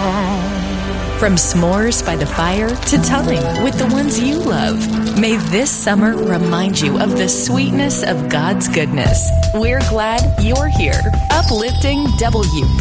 From s'mores by the fire to time with the ones you love, may this summer remind you of the sweetness of God's goodness. We're glad you're here. Uplifting WPRX.